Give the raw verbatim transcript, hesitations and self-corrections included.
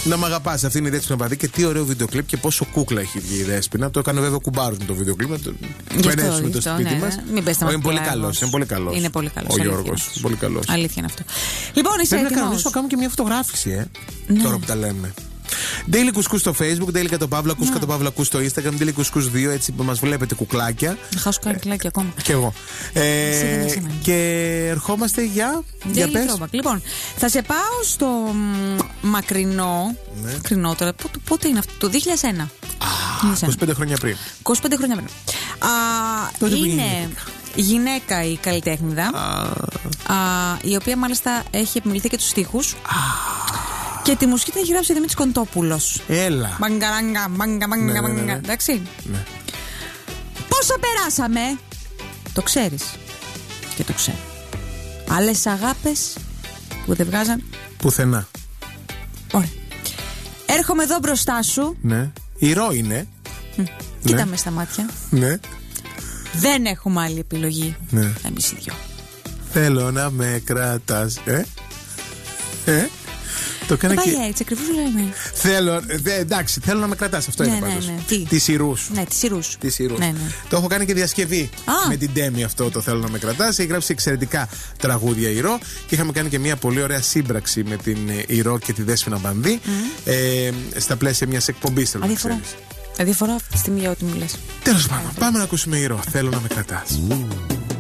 Να μ' αγαπάς, αυτή είναι η Δέσποινα Παδί και τι ωραίο βίντεο κλιπ και πόσο κούκλα έχει βγει η Δέσποινα. Το έκανε βέβαια κουμπάρος με το βίντεο κλιπ. Το περάσουμε το σπίτι μας. Μην πες τα είναι πολύ καλός. Είναι πολύ καλός. Είναι πολύ καλός. Ο Γιώργος. Πολύ καλός. Αλήθεια είναι αυτό. Λοιπόν, είσαι έτοιμος. έτοιμος? Πρέπει να κανονίσω να κάνουμε και μια φωτογράφηση, ε. Ναι. Τώρα που τα λέμε. Daily Couscous στο Facebook, Daily Κατοπαύλα, Κους Κατοπαύλα Κους στο Instagram, Daily Couscous δύο, έτσι που μας βλέπετε κουκλάκια. Να χάσω καρκλάκια ακόμα. Κι εγώ. Ε, και ερχόμαστε για. για πες. Λοιπόν, θα σε πάω στο μακρινό. Ναι. Μακρινό τώρα. Πότε, πότε είναι αυτό, το δύο χιλιάδες ένα. Α, είκοσι πέντε χρόνια πριν. είκοσι πέντε χρόνια πριν. Α, είναι γυναίκα η καλλιτέχνηδα. Α, η οποία μάλιστα έχει επιμεληθεί και τους στίχους. Και τη μουσική την έχει γράψει ο Δημήτρης Κοντόπουλος. Έλα. Μαγκα, μαγκα, μαγκα, μαγκα. Εντάξει. Ναι. Πόσα περάσαμε. Το ξέρεις. Και το ξέρω. Άλλες αγάπες που δεν βγάζαν πουθενά. Ωραία. Έρχομαι εδώ μπροστά σου. Ναι. Ηρώ είναι. Mm. Κοίτα με στα μάτια. Ναι. Δεν έχουμε άλλη επιλογή. Ναι. Εμείς οι δυο. Θέλω να με κρατάς. Ε. Ε. Το έκανα και. Πάει έτσι, ακριβώς λέμε. Θέλω, δε, εντάξει, θέλω να με κρατάς. Αυτό ναι, είναι ναι, πάντως. Ναι, τι? Τις Ηρούς. Ναι, τις Ηρούς. Τις Ηρούς. Ναι, ναι. Το έχω κάνει και διασκευή Α. με την Ντέμι αυτό το θέλω να με κρατάς. Έχει γράψει εξαιρετικά τραγούδια Ηρώ και είχαμε κάνει και μια πολύ ωραία σύμπραξη με την Ηρώ και τη Δέσποινα Παδί mm. ε, στα πλαίσια μιας εκπομπής. Θέλω να ξέρεις. Αδιαφορά αυτή τη στιγμή για ό,τι μου λες. Τέλος πάντων, πάμε να ακούσουμε Ηρώ. Θέλω να με κρατάς. Mm.